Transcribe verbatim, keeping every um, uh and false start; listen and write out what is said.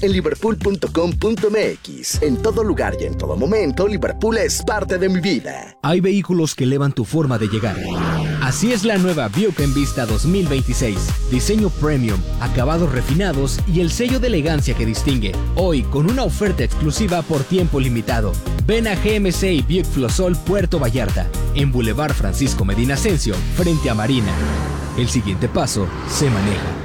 en liverpool punto com punto m x. En todo lugar y en todo momento, Liverpool es parte de mi vida. Hay vehículos que elevan tu forma de llegar. Así es la nueva Buick Envista dos mil veintiséis. Diseño premium, acabados refinados y el sello de elegancia que distingue. Hoy con una oferta exclusiva por tiempo limitado. Ven a G M C y Buick Flosol Puerto Vallarta, en Boulevard Francisco Medina Ascencio, frente a Marina. El siguiente paso se maneja.